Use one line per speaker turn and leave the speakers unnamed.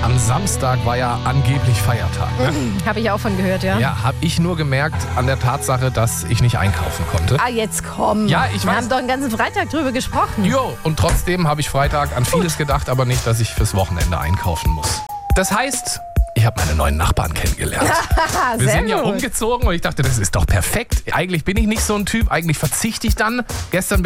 am Samstag war ja angeblich Feiertag. Ne?
Habe ich auch von gehört, ja.
Ja, habe ich nur gemerkt an der Tatsache, dass ich nicht einkaufen konnte.
Ah, jetzt komm.
Ja, ich
Wir
weiß.
haben doch den ganzen Freitag drüber gesprochen.
Jo, und trotzdem habe ich Freitag an vieles gedacht, aber nicht, dass ich fürs Wochenende einkaufen muss. Das heißt, ich habe meine neuen Nachbarn kennengelernt. Wir
Sehr
sind ja
gut.
umgezogen und ich dachte, das ist doch perfekt. Eigentlich bin ich nicht so ein Typ, eigentlich verzichte ich dann. Gestern